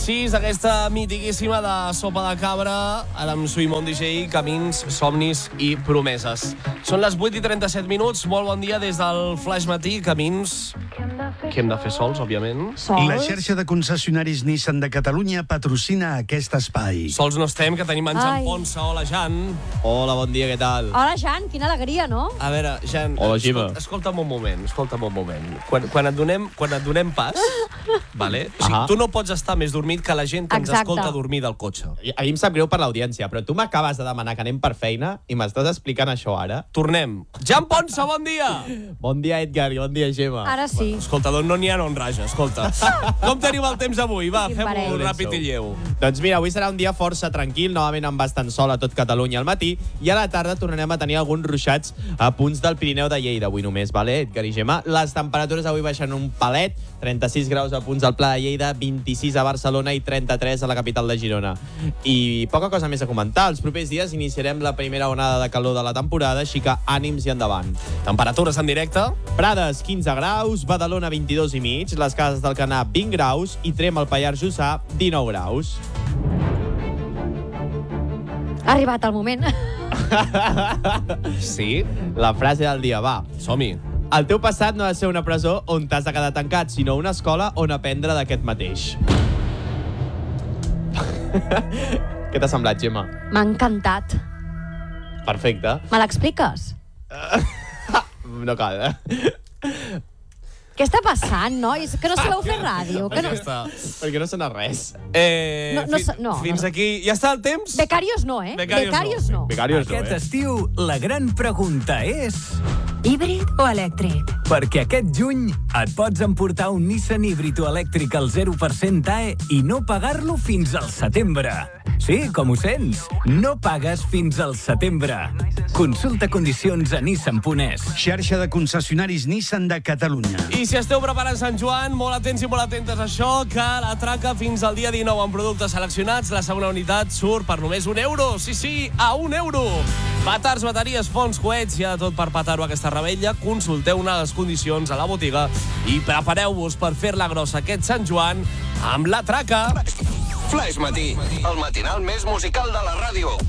6, aquesta mitiquíssima de Sopa de Cabra, ara amb Suimon DJ, Camins, Somnis i Promeses. Són les 8:37 minuts, molt bon dia des del Flaix Matí, Camins, que hem de fer sols, òbviament. Sols? La xarxa de concessionaris Nissan de Catalunya patrocina aquest espai. Sols no estem, que tenim en Jan Ponsa. Hola, Jan. Hola, bon dia, què tal? Hola, Jan, quina alegria, no? A veure, Jan, Hola, Xima. escolta'm un moment. Quan et donem pas, vale? O sigui, Ahà. tu no pots estar més dormit que la gent que ens Exacte. escolta dormir del cotxe. A mi em sap greu per l'audiència, però tu m'acabes de demanar que anem per feina i m'estàs explicant això ara. Tornem. Jan Ponsa, bon dia! Bon dia, Edgar, i bon dia, Gemma. Ara sí. Escolta, doncs no n'hi ha on raja, escolta. Com tenim el temps avui? Va, Quin fem-ho parell. ràpid i lleu. Doncs mira, avui serà un dia força tranquil, novament amb bastant sol a tot Catalunya al matí, i a la tarda tornarem a tenir alguns ruixats a punts del Pirineu de Lleida, avui només, vale, Edgar i Gemma? Les temperatures avui baixen un palet, 36 graus a punts al Pla de Lleida, 26 a Barcelona i 33 a la capital de Girona. I poca cosa més a comentar. Els propers dies iniciarem la primera onada de calor de la temporada, així que ànims i endavant. Temperatures en directe. Prades, 15 graus, Badalona, 22 i mig, les Cases del Canà, 20 graus, i Tremp, al Pallars Jussà, 19 graus. Ha arribat el moment. Sí, La frase del dia, va. som-hi. El teu passat no ha de ser una presó on t'has de quedar tancat, sinó una escola on aprendre d'aquest mateix. Què t'ha semblat, Gemma? M'ha encantat. Perfecte. Me l'expliques? No cal, Què està passant, nois? Que no sabeu fer ràdio? Que no... Perquè no sona res. No. Fins aquí. Ja està el temps? Becarios no, eh? Becarios no. Becarios no, Aquest estiu, la gran pregunta és... Híbrid o elèctric? Perquè aquest juny et pots emportar un Nissan híbrid o elèctric al 0% AE i no pagar-lo fins al setembre. Sí, com ho sents? No pagues fins al setembre. Consulta condicions a nissan.es. Xarxa de concessionaris Nissan de Catalunya. I si esteu preparant Sant Joan, molt atents i molt atentes a això, que la traca fins al dia 19 amb productes seleccionats. La segona unitat surt per només €1. Sí, a €1. Petards, bateries, fons, coets, hi ha de tot per petar-ho aquesta rebella. Consulteu-ne les condicions a la botiga i prepareu-vos per fer-la grossa aquest Sant Joan amb la traca. Flaix Matí, el matinal més musical de la ràdio.